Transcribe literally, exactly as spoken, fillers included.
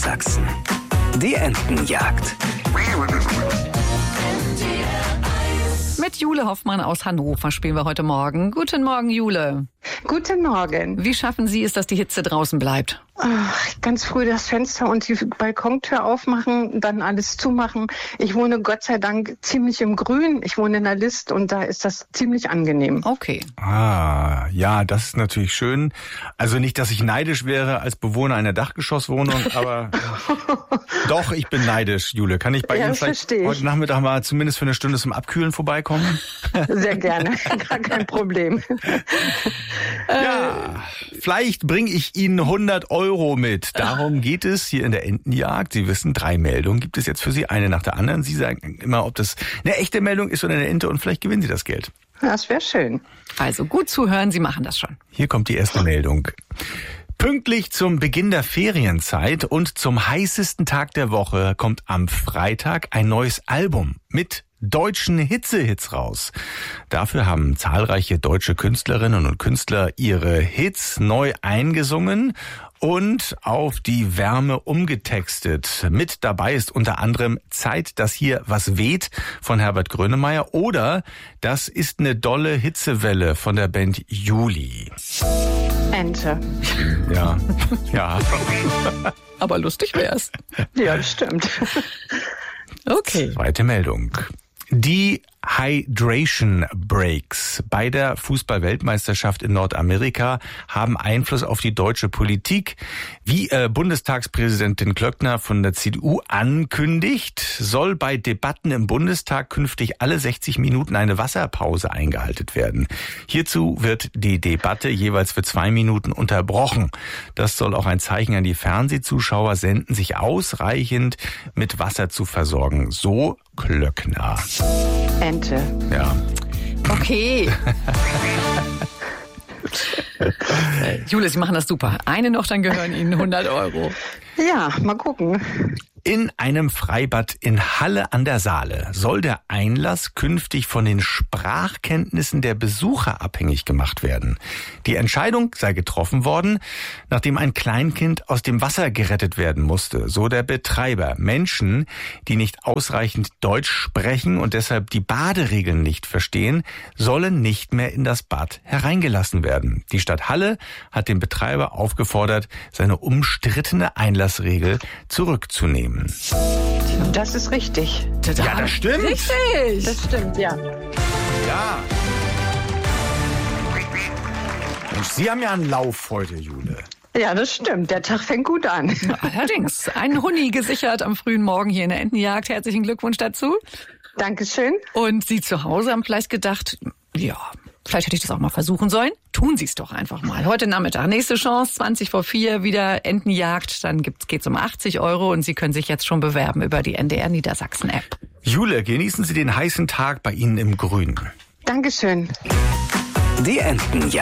Sachsen. Die Entenjagd. Mit Jule Hoffmann aus Hannover spielen wir heute Morgen. Guten Morgen, Jule. Guten Morgen. Wie schaffen Sie es, dass die Hitze draußen bleibt? Ach, ganz früh das Fenster und die Balkontür aufmachen, dann alles zumachen. Ich wohne Gott sei Dank ziemlich im Grün. Ich wohne in der List und da ist das ziemlich angenehm. Okay. Ah, ja, das ist natürlich schön. Also nicht, dass ich neidisch wäre als Bewohner einer Dachgeschosswohnung, aber doch, ich bin neidisch, Jule. Kann ich bei Ja, Ihnen das vielleicht verstehe ich. heute Nachmittag mal zumindest für eine Stunde zum Abkühlen vorbeikommen? Sehr gerne, gar kein Problem. Ja, vielleicht bringe ich Ihnen hundert Euro mit. Darum geht es hier in der Entenjagd. Sie wissen, drei Meldungen gibt es jetzt für Sie, eine nach der anderen. Sie sagen immer, ob das eine echte Meldung ist oder eine Ente und vielleicht gewinnen Sie das Geld. Das wäre schön. Also gut zuhören, Sie machen das schon. Hier kommt die erste Meldung. Pünktlich zum Beginn der Ferienzeit und zum heißesten Tag der Woche kommt am Freitag ein neues Album mit deutschen Hitzehits raus. Dafür haben zahlreiche deutsche Künstlerinnen und Künstler ihre Hits neu eingesungen und auf die Wärme umgetextet. Mit dabei ist unter anderem Zeit, dass hier was weht von Herbert Grönemeyer oder Das ist eine dolle Hitzewelle von der Band Juli. Ente. Ja, ja. Aber lustig wär's. Ja, das stimmt. Okay. Zweite Meldung. Die Hydration Breaks bei der Fußball-Weltmeisterschaft in Nordamerika haben Einfluss auf die deutsche Politik. Wie äh, Bundestagspräsidentin Klöckner von der C D U ankündigt, soll bei Debatten im Bundestag künftig alle sechzig Minuten eine Wasserpause eingehalten werden. Hierzu wird die Debatte jeweils für zwei Minuten unterbrochen. Das soll auch ein Zeichen an die Fernsehzuschauer senden, sich ausreichend mit Wasser zu versorgen. So Klöckner. Ente. Ja. Okay. Jule, Sie machen das super. Eine noch, dann gehören Ihnen hundert Euro. Ja, mal gucken. In einem Freibad in Halle an der Saale soll der Einlass künftig von den Sprachkenntnissen der Besucher abhängig gemacht werden. Die Entscheidung sei getroffen worden, nachdem ein Kleinkind aus dem Wasser gerettet werden musste, so der Betreiber. Menschen, die nicht ausreichend Deutsch sprechen und deshalb die Baderegeln nicht verstehen, sollen nicht mehr in das Bad hereingelassen werden. Die Stadt Halle hat den Betreiber aufgefordert, seine umstrittene Einlassregel zurückzunehmen. Das ist richtig. Ja, das stimmt. Richtig. Das stimmt, ja. Ja. Mensch, Sie haben ja einen Lauf heute, Jule. Ja, das stimmt. Der Tag fängt gut an. Allerdings. Ein Huni gesichert am frühen Morgen hier in der Entenjagd. Herzlichen Glückwunsch dazu. Dankeschön. Und Sie zu Hause haben vielleicht gedacht, ja, vielleicht hätte ich das auch mal versuchen sollen. Tun Sie es doch einfach mal. Heute Nachmittag nächste Chance, zwanzig vor vier, wieder Entenjagd. Dann geht es um achtzig Euro und Sie können sich jetzt schon bewerben über die N D R Niedersachsen App. Jule, genießen Sie den heißen Tag bei Ihnen im Grün. Dankeschön. Die Entenjagd.